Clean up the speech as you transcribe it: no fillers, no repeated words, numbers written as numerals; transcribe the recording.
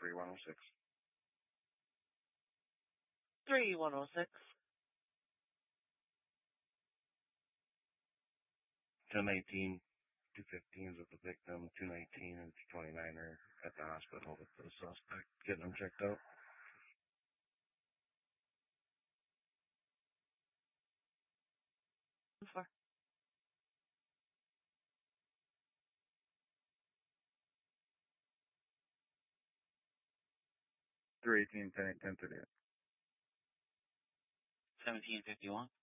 3106. 3106. 1019, 215 is with the victim, 219 and 229 are at the hospital with the suspect, getting them checked out. For 318, 10, 10, 38. 1751.